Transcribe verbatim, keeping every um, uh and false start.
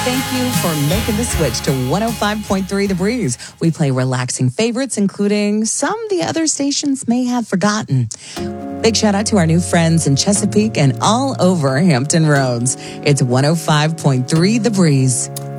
Thank you for making the switch to one oh five point three The Breeze. We play relaxing favorites, including some the other stations may have forgotten. Big shout out to our new friends in Chesapeake and all over Hampton Roads. It's one oh five point three The Breeze.